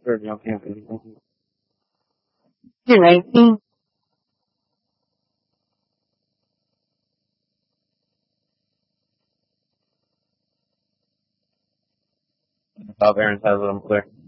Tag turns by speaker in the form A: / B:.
A: Sure, you don't have anything. You're 19. Bob Aaron's has it, I'm clear.